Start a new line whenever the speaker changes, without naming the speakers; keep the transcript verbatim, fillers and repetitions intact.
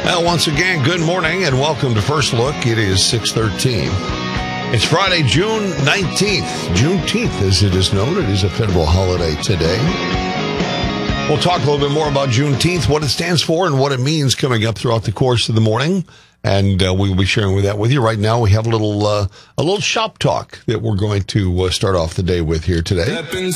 Well, once again, good morning and welcome to First Look. It is six thirteen. It's Friday, June nineteenth. Juneteenth, as it is known. It is a federal holiday today. We'll talk a little bit more about Juneteenth, what it stands for, and what it means coming up throughout the course of the morning. And uh, we will be sharing with that with you. Right now, we have a little uh, a little shop talk that we're going to uh, start off the day with here today.